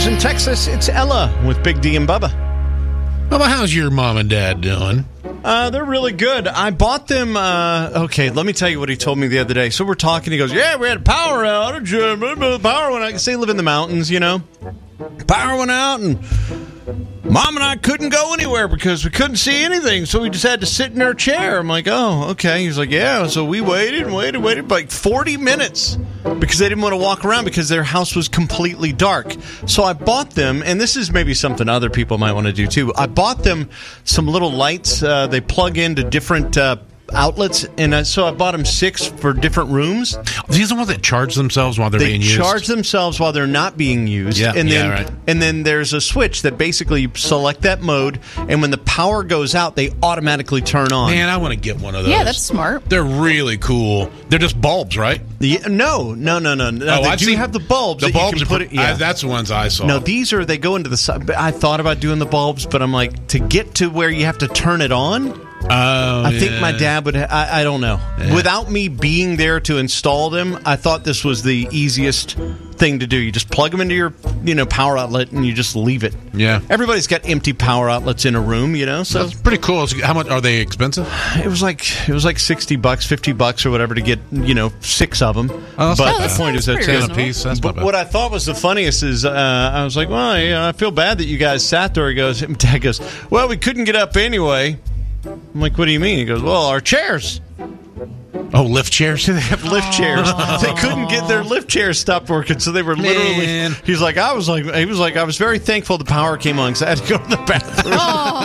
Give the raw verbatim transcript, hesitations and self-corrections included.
Houston, Texas. It's Ella with Big D and Bubba. Bubba, how's your mom and dad doing? Uh, they're really good. I bought them. Uh, okay, let me tell you what he told me the other day. So we're talking. He goes, "Yeah, we had a power outage. Uh, power went out." I say, live in the mountains, you know. Power went out, and Mom and I couldn't go anywhere because we couldn't see anything. So we just had to sit in our chair. I'm like, "Oh, okay." He's like, "Yeah." So we waited and waited, waited like forty minutes because they didn't want to walk around because their house was completely dark. So I bought them, and this is maybe something other people might want to do too. I bought them some little lights. Uh, they plug into different uh, outlets, and uh, so I bought them six for different rooms. These are the ones that charge themselves while they're they being used? They charge themselves while they're not being used. Yeah, and then, yeah, right. And then there's a switch that basically you select that mode, and when the power goes out, they automatically turn on. Man, I want to get one of those. Yeah, that's smart. They're really cool. They're just bulbs, right? Yeah, no, no, no, no. no oh, they I've do seen, have the bulbs. The that bulbs you can are, put it, yeah. I, that's the ones I saw. No, these are, they go into the side. I thought about doing the bulbs, but I'm like, to get to where you have to turn it on, Oh, I yeah. think my dad would. Ha- I, I don't know. Yeah. Without me being there to install them, I thought this was the easiest thing to do. You just plug them into your, you know, power outlet, and you just leave it. Yeah. Everybody's got empty power outlets in a room, you know. So That's pretty cool. How much are they expensive? it was like it was like sixty bucks, fifty bucks, or whatever to get, you know, six of them. Oh, that's but not the bad. point is That's that pretty uh, a piece. That's but not bad. what I thought was the funniest is uh, I was like, well, you know, I feel bad that you guys sat there. He goes, Dad goes, well, we couldn't get up anyway. I'm like, what do you mean? He goes, well, our chairs. Oh, lift chairs? They have lift chairs. They couldn't get their lift chairs stopped working, so they were literally. Man. He's like, I was like, he was like, I was very thankful the power came on because I had to go to the bathroom.